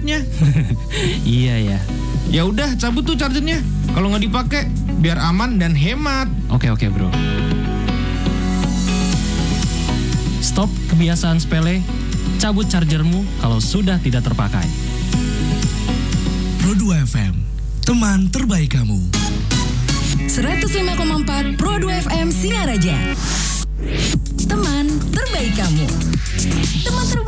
chargernya. Iya ya. Ya udah, cabut tuh chargernya. Kalau nggak dipakai, biar aman dan hemat. Oke bro. Stop kebiasaan sepele. Cabut chargermu kalau sudah tidak terpakai. Pro 2 FM, teman terbaik kamu. 105,4 Pro 2 FM Singaraja. Teman terbaik kamu. Teman terbaik